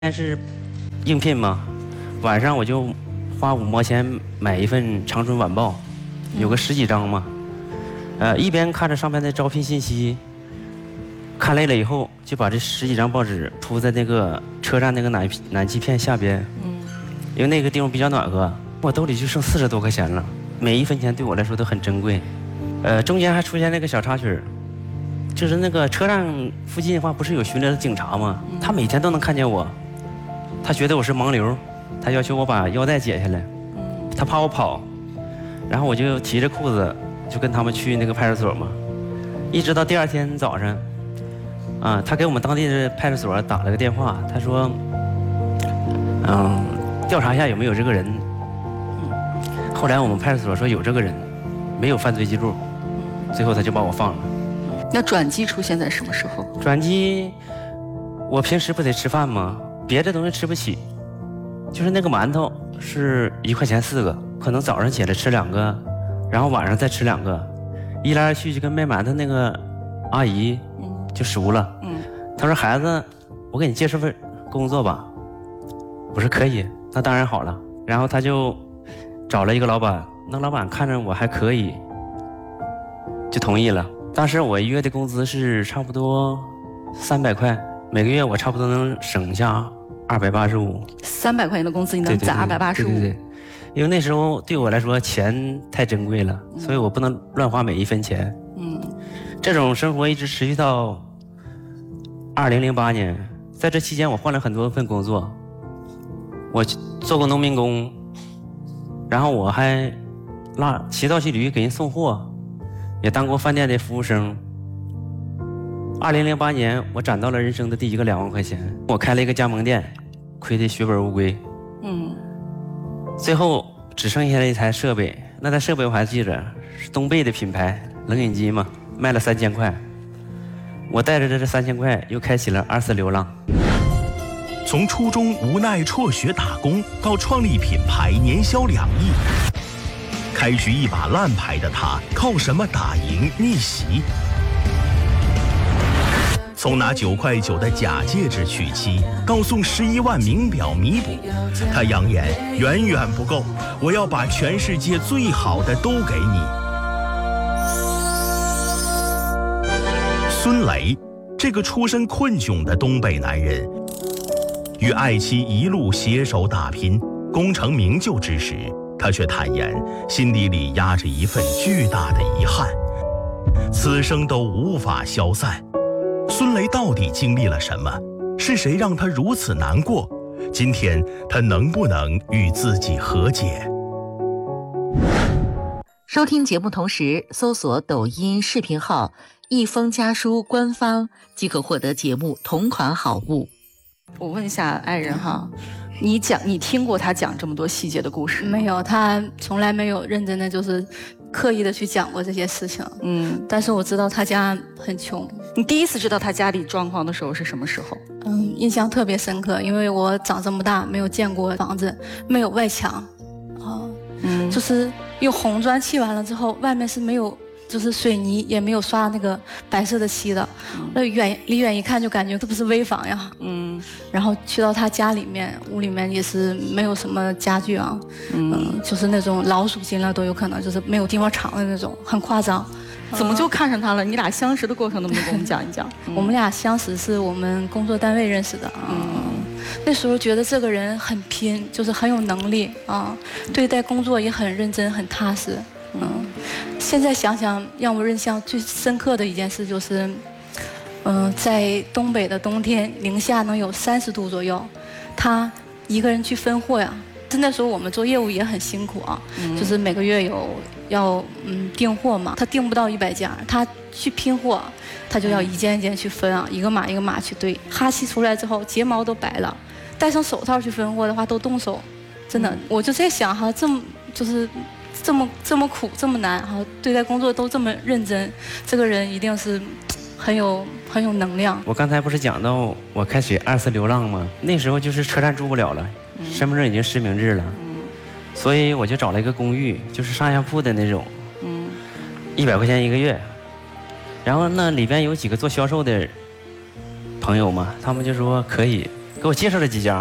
但是应聘嘛，晚上我就花5毛钱买一份《长春晚报》，有个10几张嘛。一边看着上面的招聘信息，看累了以后，就把这10几张报纸铺在那个车站那个暖气片下边。因为那个地方比较暖和，我兜里就剩40多块钱了，每一分钱对我来说都很珍贵。中间还出现那个小插曲，就是那个车站附近的话，不是有巡逻的警察吗？他每天都能看见我。他觉得我是盲流，他要求我把腰带解下来，他怕我跑，然后我就提着裤子就跟他们去那个派出所嘛，一直到第2天早上，他给我们当地的派出所打了个电话，他说，调查一下有没有这个人。后来我们派出所说有这个人，没有犯罪记录，最后他就把我放了。 那转机出现在什么时候？ 转机，我平时不得吃饭吗？别的东西吃不起，就是那个馒头是1块钱4个，可能早上起来吃2个，然后晚上再吃2个，一来二去就跟卖馒头那个阿姨就熟了。她说孩子，我给你介绍份工作吧。我说可以，那当然好了。然后他就找了一个老板，那老板看着我还可以，就同意了。当时我1月的工资是差不多300块，每个月我差不多能省下285。 300块钱的工资你能攒285？ 对，因为那时候对我来说钱太珍贵了，所以我不能乱花每一分钱。这种生活一直持续到2008年，在这期间我换了很多份工作，我做过农民工，然后我还骑道骑驴给人送货，也当过饭店的服务生。2008年我攒到了人生的第1个2万块钱，我开了一个加盟店，亏得血本无归。最后只剩下了一台设备，那台设备我还记着，是东贝的品牌冷饮机嘛，卖了3000块。我带着这3000块又开启了2次流浪。 从初中无奈辍学打工，到创立品牌年销2亿，开局一把烂牌的他，靠什么打赢逆袭？从拿9.9块的假戒指娶妻，到送11万名表弥补，他扬言远远不够，我要把全世界最好的都给你。孙雷，这个出身困窘的东北男人，与爱妻一路携手打拼，功成名就之时，他却坦言心底里压着一份巨大的遗憾，此生都无法消散。孙雷到底经历了什么？是谁让他如此难过？今天他能不能与自己和解？ 收听节目同时搜索抖音视频号一封家书官方，即可获得节目同款好物。 我问一下爱人哈，你听过他讲这么多细节的故事？ 没有，他从来没有认真的就是刻意的去讲过这些事情。但是我知道他家很穷。 你第一次知道他家里状况的时候是什么时候？ 印象特别深刻，因为我长这么大没有见过房子，没有外墙，就是用红砖砌完了之后，外面是没有，就是水泥，也没有刷那个白色的漆的。那离远一看就感觉这不是危房呀。然后去到他家里面，屋里面也是没有什么家具啊。就是那种老鼠进了都有可能，就是没有地方藏的那种，很夸张。 怎么就看上他了？你俩相识的过程能不能给我们讲一讲？ 我们俩相识是我们工作单位认识的。那时候觉得这个人很拼，就是很有能力啊，对待工作也很认真很踏实。现在想想让我印象最深刻的一件事就是，在东北的冬天，零下能有30度左右，他一个人去分货呀。那时候我们做业务也很辛苦啊，就是每个月要订货嘛，他订不到100件，他去拼货，他就要一件一件去分啊，一个码一个码去对，哈气出来之后睫毛都白了，戴上手套去分货的话都冻手，真的，我就在想哈，这么苦这么难哈，对待工作都这么认真，这个人一定是很有能量。 我刚才不是讲到我开始2次流浪吗？那时候就是车站住不了了，身份证已经实名制了，所以我就找了一个公寓，就是上下铺的那种，100块钱1个月。然后那里边有几个做销售的朋友嘛，他们就说可以， 给我介绍了几家。